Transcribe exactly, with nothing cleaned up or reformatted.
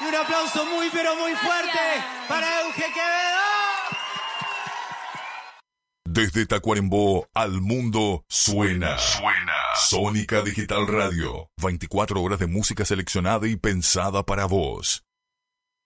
Un aplauso muy pero muy fuerte Gracias. para Euge Quevedo. Desde Tacuarembó al mundo suena. Suena. Sónica Digital Radio. veinticuatro horas de música seleccionada y pensada para vos.